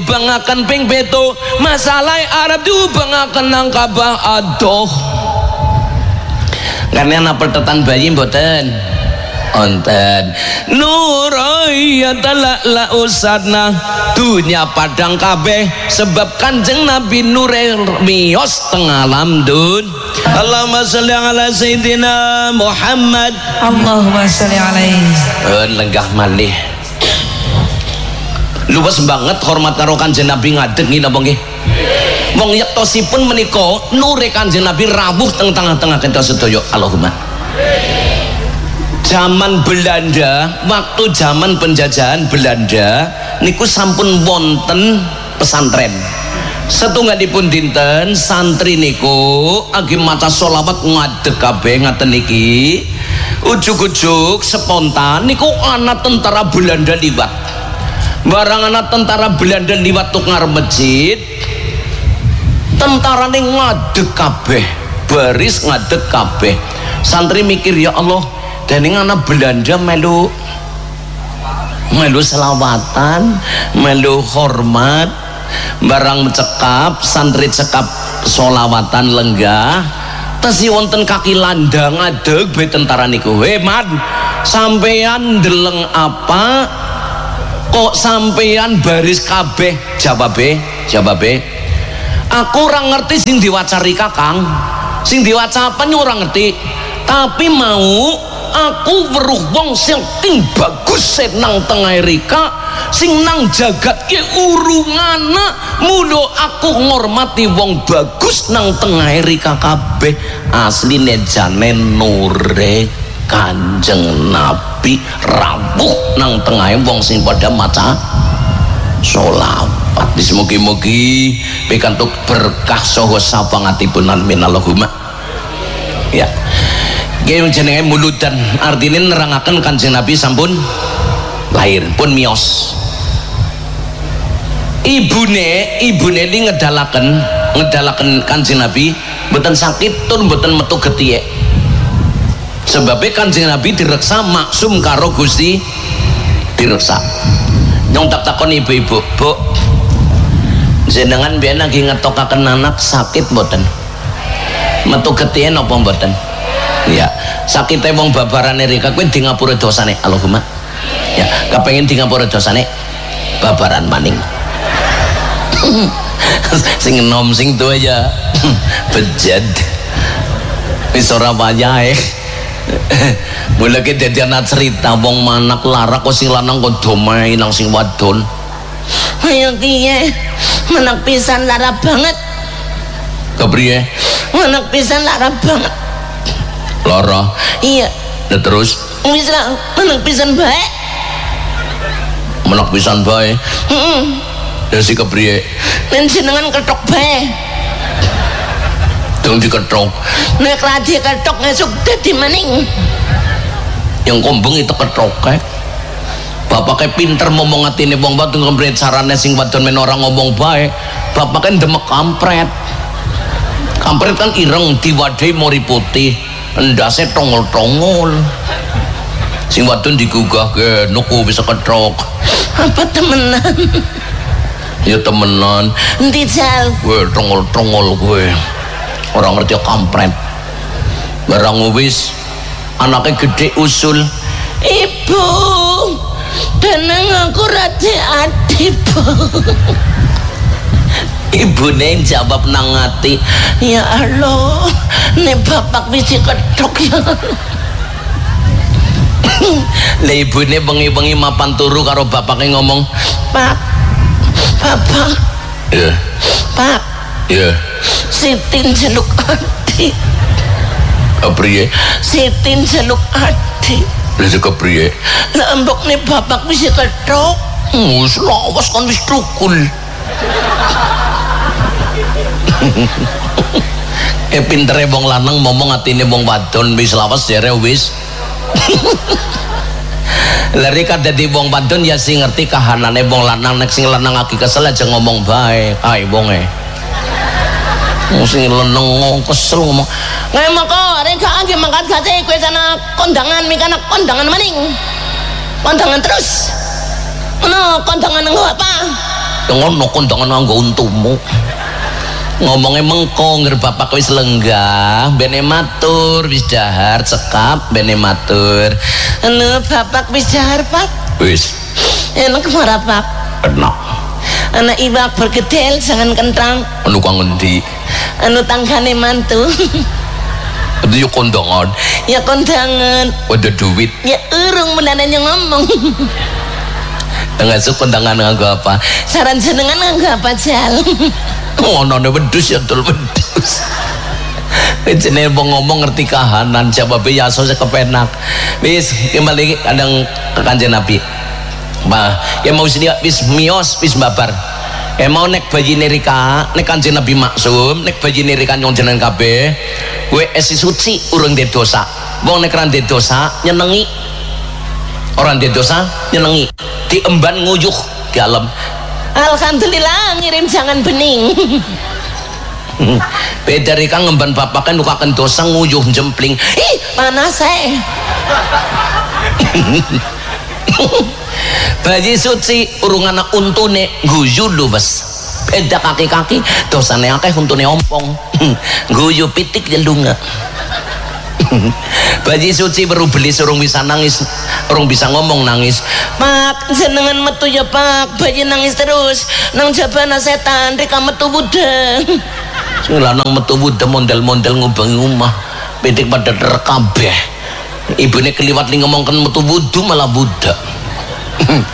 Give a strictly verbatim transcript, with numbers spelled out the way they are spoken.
diubangaken ping pitu masalah arep diubangaken nang Ka'bah adoh karena apa tetan bayi mboten onten nuraya talak usadna dunya padang kabeh sebab kanjeng Nabi nure miyos tengah alam dun. Allahumma sholli ala sayyidina Muhammad. Allahumma sholli alaihi. En lenggah malih luwes banget hormat karo kanjeng Nabi ngadeg nggih napa nggih wong yektosipun menika nure kanjeng Nabi rawuh teng tengah-tengah kita sedaya. Allahumma zaman Belanda waktu zaman penjajahan Belanda niku sampun wonten pesantren setunggalipun dinten santri niku agi maca sholawat ngadeg kabeh ngaten iki ujug-ujug spontan niku ana tentara Belanda liwat barang ana tentara Belanda liwat tuk ngarep masjid tentara ning ngadeg kabeh baris ngadeg kabeh santri mikir ya Allah dening anak Belanda melu melu selawatan melu hormat barang cekap santri cekap solawatan lenggah tesi wonten kaki landang ngadeg be tentara niku he man sampeyan deleng apa kok sampeyan baris kabeh jawabe jawabe aku ora ngerti sing diwacari kakang sing diwaca apa ora ngerti tapi mau aku weruh wong sing bagus nang tengah rika sing nang jagat ki urungana mulo aku ngormati wong bagus nang tengah rika kabeh asline jane nure kanjeng Nabi rawuh nang tengah wong sing pada maca sholawat. Mugi-mugi pikantuk berkah saha sapangatipun amin Allahumma ya. Yang jenenge muludan artinya nerangaken kanjeng Nabi sampun lahir pun miyos ibune ibune li ngedalaken ngedalaken kanjeng Nabi mboten sakit tur mboten metu getihé sebabnya kanjeng Nabi direksa maksum karo Gusti direksa nyong tak takon ibu-ibu bu jenengan biyen lagi ngetokaken anak sakit mboten metu getihé napa mboten ya sakite wong babarane rika kuwi di ngapura dosane Allahumma ya kepengin di ngapura dosane babaran maning sing enom sing tuwa ya bejed wis ora wayahe mulai ki dadi ana cerita wong manak larak kok sing lanang kok domai nang sing wadon ayo piye manak pisan lara banget kepriye manak pisan lara banget lara iya nah, terus wis lah menak pisan bae menak pisan bae heeh ya si kepriye men jenengan ketok bae dong diketok nek ra diketok esuk dadi maning yang kombeng itu ketok kae bapake pinter ngomong atine wong wadon kempret sarane sing wadon men ora ngomong bae bapake ndemek kampret kampret kan ireng diwadahi mori putih endase tongol-tongol sing wadon digugah ke nuku bisa ketrok apa temenan ya temenan endi jal gue tongol-tongol gue orang ngerti kampret barang wis anaknya gede usul ibu deneng aku rati adi bu ibu neng jawab nang ati ya Allah ne bapak bisa ketok ya lah ibu ne bengi-bengi mapan turu karo bapaknya ngomong pak bapak iya yeah. pak iya yeah. Sitin jeluk adi kepriye Sitin jeluk adi lha kepriye lah mbok ne bapak bisa ketok wis lawas kan wis tukul eh pintere wong lanang ngomong atine wong wadon wis lawas jere wis lari kan dadi wong wadon ya sing ngerti kahanane wong lanang nek sing lanang lagi kesel aja ngomong bae ae wonge sing leneng kesel ngomong ngae moko rek anggih mangkat gace kowe sana kondangan mikana kondangan maning kondangan terus ono kondangan nggo apa ngono kondangan nganggo untumu ngomongnya mengko ngger bapak wis lenggah bene matur wis dahar cekap bene matur anu bapak wis dahar pak wis enak marah pak enak anak ibak bergedel jangan kentang anu kang ngendi anu tanggane mantu itu ya kondangan ya kondangan ada duit ya urung menananya ngomong ngasuh kondangan nganggo apa saran jenengan nganggo apa jal ngono wedhus ya dul wedhus jenenge wong ngomong ngerti kahanan jawabe ya so kepenak wis kembali kadang ke Kanjeng Nabi bah ya mau sini wis mios wis babar ya mau nek bayi Rika nek Kanjeng Nabi maksum nek bayi Rika nyong jenengan kabeh kowe esi suci urung ndek dosa wong nek ra ndek dosa nyenengi orang ndek dosa nyenengi diemban nguyuh di alam alhamdulillah ngirim jangan bening beda Rika ngemban bapak kan lukakan dosa nguyuh jempling ih panas saya bayi suci urung anak untune guyu lu bes beda kaki-kaki dosane akeh untune ompong guyu pitik jelunga bayi suci baru beli surung bisa nangis urung bisa ngomong nangis pak jenengan metu ya pak bayi nangis terus nang jabana setan Rika metu buda lanang metu buda mondel-mondel ngubangi rumah pitik pada terkabeh ibunya keliwat li ngomongkan metu budu malah budak